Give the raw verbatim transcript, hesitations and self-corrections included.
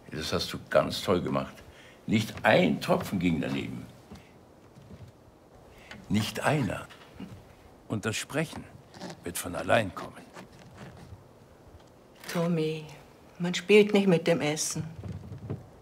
Das hast du ganz toll gemacht. Nicht ein Tropfen ging daneben. Nicht einer. Und das Sprechen wird von allein kommen. Tommy, man spielt nicht mit dem Essen.